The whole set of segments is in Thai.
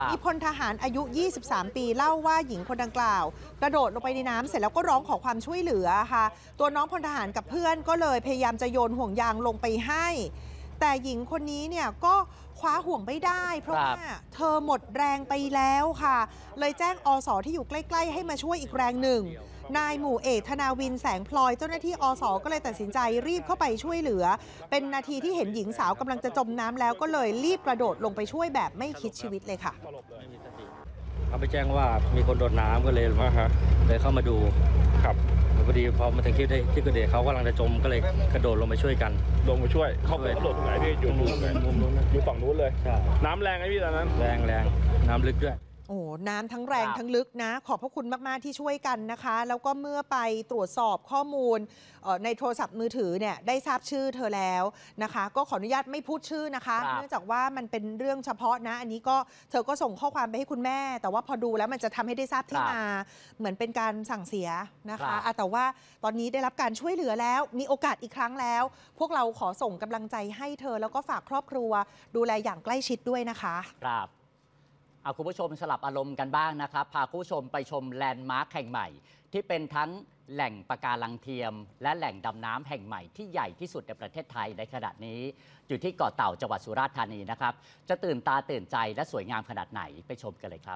มีพลทหารอายุ 23 ปีเล่าว่าหญิงคนดังกล่าวกระโดดลงไปในน้ำเสร็จแล้วก็ร้องขอความช่วยเหลือค่ะตัวน้องพลทหารกับเพื่อนก็เลยพยายามจะโยนห่วงยางลงไปให้แต่หญิงคนนี้เนี่ยก็คว้าห่วงไม่ได้เพราะว่าเธอหมดแรงไปแล้วค่ะเลยแจ้งอส.ที่อยู่ใกล้ๆให้มาช่วยอีกแรงหนึ่งนายหมู่เอกธนาวินแสงพลอยเจ้าหน้าที่อส.ก็เลยตัดสินใจรีบเข้าไปช่วยเหลือเป็นนาทีที่เห็นหญิงสาวกำลังจะจมน้ำแล้วก็เลยรีบกระโดดลงไปช่วยแบบไม่คิดชีวิตเลยค่ะเขาไปแจ้งว่ามีคนโดดน้ำก็เลยเลยเข้ามาดูครับพอดีพอมาถึงที่เกิดเหตุเขากำลังจะจมก็เลยกระโดดลงไปช่วยกันลงไปช่วยเขากระโดดตรงไหนพี่อยู่มุมนู้นอยู่ฝั่งนู้นเลยน้ำแรงไหมพี่ตอนนั้นแรงน้ำลึกด้วยโอ้น้ำทั้งแรงทั้งลึกนะขอบพระคุณมากๆที่ช่วยกันนะคะแล้วก็เมื่อไปตรวจสอบข้อมูลในโทรศัพท์มือถือเนี่ยได้ทราบชื่อเธอแล้วนะคะก็ขออนุญาตไม่พูดชื่อนะคะเนื่องจากว่ามันเป็นเรื่องเฉพาะนะอันนี้ก็เธอก็ส่งข้อความไปให้คุณแม่แต่ว่าพอดูแล้วมันจะทำให้ได้ทราบที่มาเหมือนเป็นการสั่งเสียนะคะแต่ว่าตอนนี้ได้รับการช่วยเหลือแล้วมีโอกาสอีกครั้งแล้วพวกเราขอส่งกำลังใจให้เธอแล้วก็ฝากครอบครัวดูแลอย่างใกล้ชิดด้วยนะคะครับเอาคุณผู้ชมสลับอารมณ์กันบ้างนะครับพาคุณผู้ชมไปชมแลนด์มาร์คแห่งใหม่ที่เป็นทั้งแหล่งปะการังเทียมและแหล่งดำน้ำแห่งใหม่ที่ใหญ่ที่สุดในประเทศไทยในขณะนี้อยู่ที่เกาะเต่าจังหวัดสุราษฎร์ธานีนะครับจะตื่นตาตื่นใจและสวยงามขนาดไหนไปชมกันเลยครับ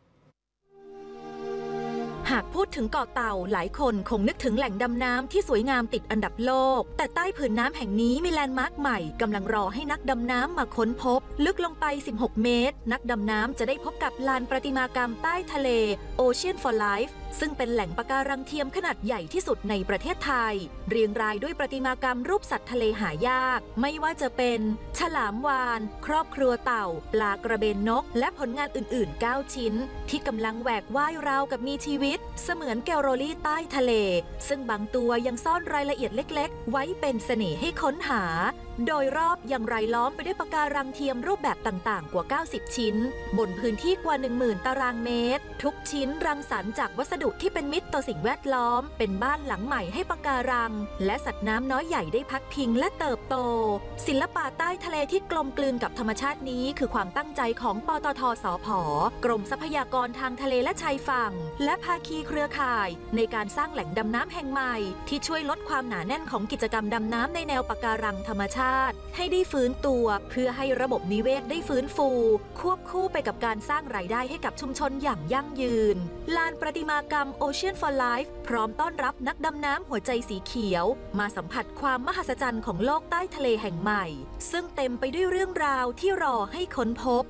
หากพูดถึงเกาะเต่าหลายคนคงนึกถึงแหล่งดำน้ำที่สวยงามติดอันดับโลกแต่ใต้ผืนน้ำแห่งนี้มีแลนด์มาร์คใหม่กำลังรอให้นักดำน้ำมาค้นพบลึกลงไป16 เมตรนักดำน้ำจะได้พบกับลานประติมากรรมใต้ทะเล Ocean for Life ซึ่งเป็นแหล่งปะการังเทียมขนาดใหญ่ที่สุดในประเทศไทยเรียงรายด้วยประติมากรรมรูปสัตว์ทะเลหายากไม่ว่าจะเป็นฉลามวาฬครอบครัวเต่าปลากระเบนนกและผลงานอื่นๆ9 ชิ้นที่กำลังแหวกว่ายราวกับมีชีวิตเสมือนแกลโรลี่ใต้ทะเลซึ่งบางตัวยังซ่อนรายละเอียดเล็กๆไว้เป็นเสน่ห์ให้ค้นหาโดยรอบยังรายล้อมไปด้วยปะการังเทียมรูปแบบต่างๆกว่า90 ชิ้นบนพื้นที่กว่า 10,000 ตารางเมตรทุกชิ้นรังสรรค์จากวัสดุที่เป็นมิตรต่อสิ่งแวดล้อมเป็นบ้านหลังใหม่ให้ปะการังและสัตว์น้ำน้อยใหญ่ได้พักพิงและเติบโตศิลปะใต้ทะเลที่กลมกลืนกับธรรมชาตินี้คือความตั้งใจของปตท.สผ.กรมทรัพยากรทางทะเลและชายฝั่งและภาคีเครือข่ายในการสร้างแหล่งดำน้ำแห่งใหม่ที่ช่วยลดความหนาแน่นของกิจกรรมดำน้ำในแนวปะการังธรรมชาติให้ได้ฟื้นตัวเพื่อให้ระบบนิเวศได้ฟื้นฟูควบคู่ไปกับการสร้างรายได้ให้กับชุมชนอย่างยั่งยืนลานประติมากรรม Ocean for Life พร้อมต้อนรับนักดำน้ำหัวใจสีเขียวมาสัมผัสความมหัศจรรย์ของโลกใต้ทะเลแห่งใหม่ซึ่งเต็มไปด้วยเรื่องราวที่รอให้ค้นพบ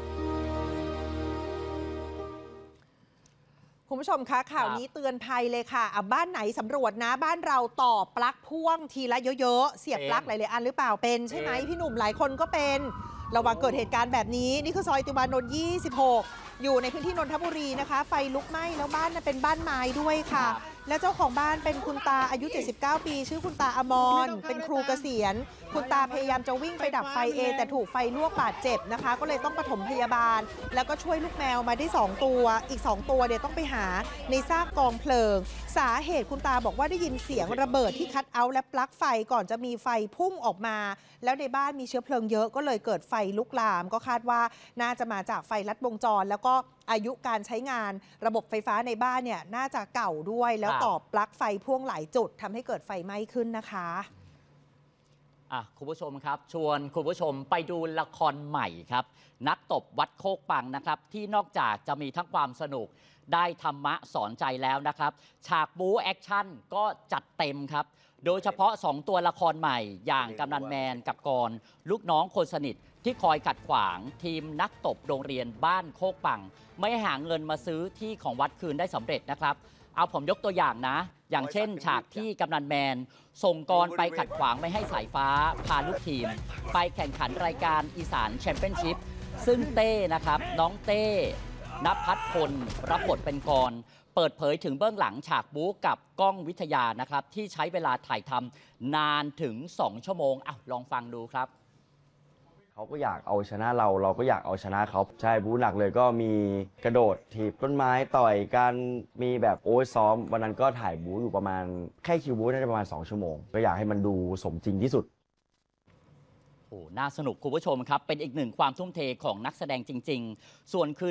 คุณผู้ชมคะข่าวนี้เตือนภัยเลยค่ะบ้านไหนสำรวจนะบ้านเราต่อปลั๊กพ่วงทีละเยอะๆเสียบปลั๊กหลายๆอันหรือเปล่าเป็นใช่ไหมพี่หนุ่มหลายคนก็เป็นระวังเกิดเหตุการณ์แบบนี้นี่คือซอยติวานนท์26อยู่ในพื้นที่นนทบุรีนะคะไฟลุกไหม้แล้วบ้านเป็นบ้านไม้ด้วยค่ะและเจ้าของบ้านเป็นคุณตาอายุ79 ปีชื่อคุณตาอมรเป็นครูเกษียณคุณตาพยายามจะวิ่งไปดับไฟเองแต่ถูกไฟลวกบาดเจ็บนะคะก็เลยต้องปฐมพยาบาลแล้วก็ช่วยลูกแมวมาได้2 ตัวอีก2 ตัวเนี่ยต้องไปหาในซากกองเพลิงสาเหตุคุณตาบอกว่าได้ยินเสียงระเบิดที่คัทเอาท์และปลั๊กไฟก่อนจะมีไฟพุ่งออกมาแล้วในบ้านมีเชื้อเพลิงเยอะก็เลยเกิดไฟลุกลามก็คาดว่าน่าจะมาจากไฟลัดวงจรแล้วก็อายุการใช้งานระบบไฟฟ้าในบ้านเนี่ยน่าจะเก่าด้วยแล้วต่อปลั๊กไฟพ่วงหลายจุดทำให้เกิดไฟไหม้ขึ้นนะคะคุณผู้ชมครับชวนคุณผู้ชมไปดูละครใหม่ครับนักตบวัดโคกปังนะครับที่นอกจากจะมีทั้งความสนุกได้ธรรมะสอนใจแล้วนะครับฉากบู๊แอคชั่นก็จัดเต็มครับโดยเฉพาะ2 ตัวละครใหม่อย่างกำนันแมนกับกรลูกน้องคนสนิทที่คอยขัดขวางทีมนักตบโรงเรียนบ้านโคกปังไม่ให้หาเงินมาซื้อที่ของวัดคืนได้สำเร็จนะครับเอาผมยกตัวอย่างนะอย่างเช่นฉากที่กำนันแมนส่งกรไปขัดขวางไม่ให้สายฟ้าพาลูกทีมไปแข่งขันรายการอีสานแชมเปี้ยนชิพซึ่งเต้นะครับน้องเต้ณภัทรพลรับบทเป็นกรเปิดเผยถึงเบื้องหลังฉากบู๊กับก้องวิทยานะครับที่ใช้เวลาถ่ายทำนานถึง2 ชั่วโมงลองฟังดูครับเขาก็อยากเอาชนะเราก็อยากเอาชนะเขาใช่บู๊หนักเลยก็มีกระโดดถีบต้นไม้ต่อยกันมีแบบซ้อมวันนั้นก็ถ่ายบู๊อยู่ประมาณแค่คิวบู๊น่าจะประมาณ2 ชั่วโมงก็อยากให้มันดูสมจริงที่สุดโอ้ น่าสนุกคุณผู้ชมครับ เป็นอีกหนึ่งความทุ่มเทของนักแสดงจริง ๆ ส่วนคืน